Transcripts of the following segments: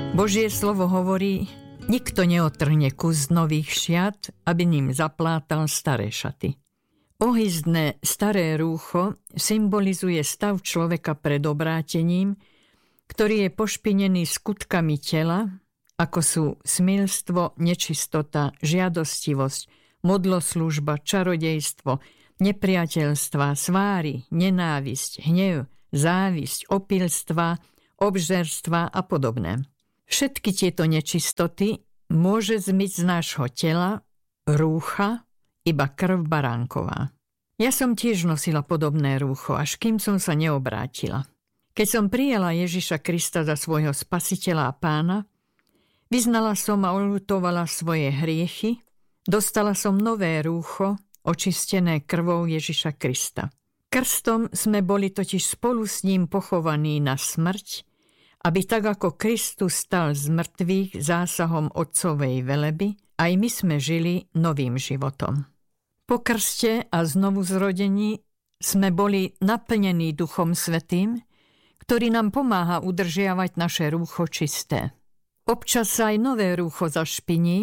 Božie slovo hovorí: nikto neotrhne kus nových šiat, aby ním zaplátal staré šaty. Ohyzdné staré rúcho symbolizuje stav človeka pred obrátením, ktorý je pošpinený skutkami tela, ako sú smilstvo, nečistota, žiadostivosť, modloslužba, čarodejstvo, nepriateľstva, sváry, nenávisť, hnev, závisť, opilstva, obžerstva a podobné. Všetky tieto nečistoty môže zmyť z nášho tela, rúcha, iba krv baránková. Ja som tiež nosila podobné rúcho, až kým som sa neobrátila. Keď som prijala Ježiša Krista za svojho spasiteľa a pána, vyznala som a oľutovala svoje hriechy, dostala som nové rúcho, očistené krvou Ježiša Krista. Krstom sme boli totiž spolu s ním pochovaní na smrť, aby tak ako Kristus stal z mŕtvych zásahom Otcovej veleby, aj my sme žili novým životom. Po krste a znovuzrodení sme boli naplnení Duchom Svätým, ktorý nám pomáha udržiavať naše rúcho čisté. Občas sa aj nové rúcho zašpiní,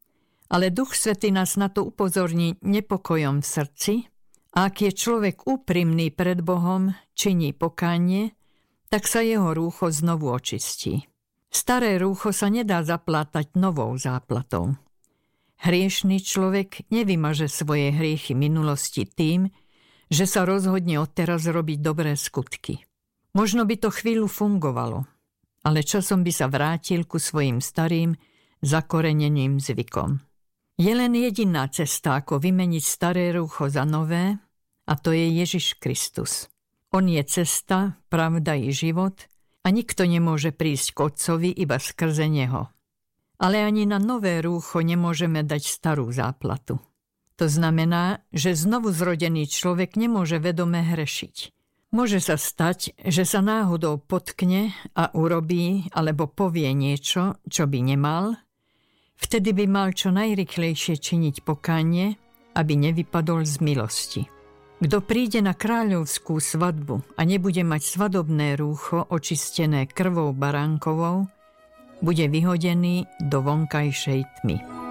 ale Duch Svätý nás na to upozorní nepokojom v srdci, a ak je človek úprimný pred Bohom, činí pokánie, tak sa jeho rúcho znovu očistí. Staré rúcho sa nedá zaplátať novou záplatou. Hriešný človek nevymaže svoje hriechy minulosti tým, že sa rozhodne odteraz robiť dobré skutky. Možno by to chvíľu fungovalo, ale časom by sa vrátil ku svojim starým, zakoreneným zvykom. Je len jediná cesta, ako vymeniť staré rúcho za nové, a to je Ježiš Kristus. On je cesta, pravda i život a nikto nemôže prísť k Otcovi iba skrze neho. Ale ani na nové rúcho nemôžeme dať starú záplatu. To znamená, že znovu zrodený človek nemôže vedome hrešiť. Môže sa stať, že sa náhodou potkne a urobí alebo povie niečo, čo by nemal. Vtedy by mal čo najrýchlejšie činiť pokánie, aby nevypadol z milosti. Kto príde na kráľovskú svadbu a nebude mať svadobné rúcho očistené krvou baránkovou, bude vyhodený do vonkajšej tmy.